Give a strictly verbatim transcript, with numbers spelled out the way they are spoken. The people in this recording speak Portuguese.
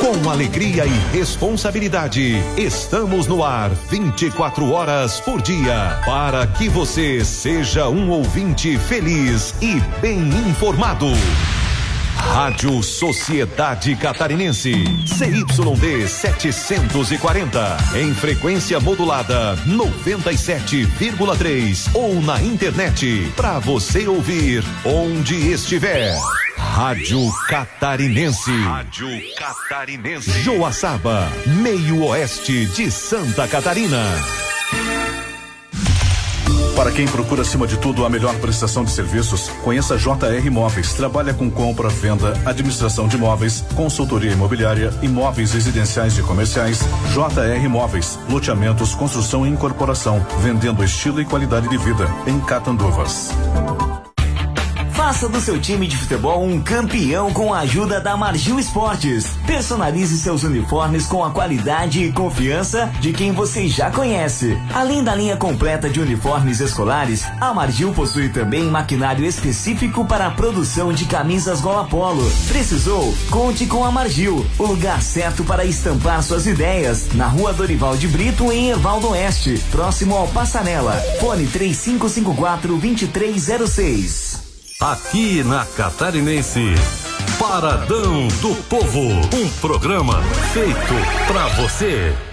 Com alegria e responsabilidade, estamos no ar vinte e quatro horas por dia, para que você seja um ouvinte feliz e bem informado. Rádio Sociedade Catarinense, C Y D setecentos e quarenta, em frequência modulada noventa e sete vírgula três ou na internet, para você ouvir onde estiver. Rádio Catarinense. Rádio Catarinense. Joaçaba, meio oeste de Santa Catarina. Para quem procura acima de tudo a melhor prestação de serviços, conheça J R Móveis. Trabalha com compra, venda, administração de imóveis, consultoria imobiliária, imóveis residenciais e comerciais. J R Móveis, loteamentos, construção e incorporação, vendendo estilo e qualidade de vida em Catanduvas. Faça do seu time de futebol um campeão com a ajuda da Margil Esportes. Personalize seus uniformes com a qualidade e confiança de quem você já conhece. Além da linha completa de uniformes escolares, a Margil possui também maquinário específico para a produção de camisas gola polo. Precisou? Conte com a Margil, o lugar certo para estampar suas ideias. Na Rua Dorival de Brito, em Evaldo Oeste, próximo ao Passarela. Fone três cinco cinco quatro, dois três zero seis. Aqui na Catarinense, Paradão do Povo, um programa feito pra você.